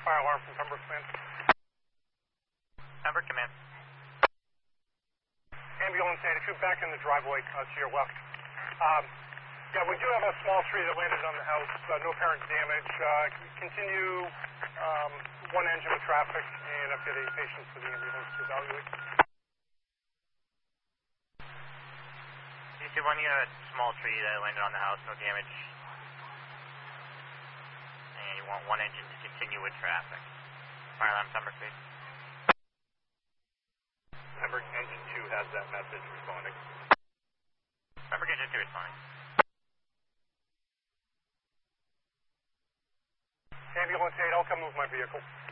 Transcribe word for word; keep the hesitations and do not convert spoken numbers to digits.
fire alarm from Pembroke Command. Pembroke Command. Ambulance eight, if you're back in the driveway uh, to your left. Um, yeah, we do have a small tree that landed on the house, uh, no apparent damage. Uh, continue um, one engine of traffic and update a patient for the ambulance to evaluate. You see one, you have a small tree that landed on the house, no damage. And you want one engine to continue with traffic. Fire alarm, Pembroke, please. Pembroke engine two has that message responding. Pembroke engine two responding. Ambulance eight, I'll come move my vehicle.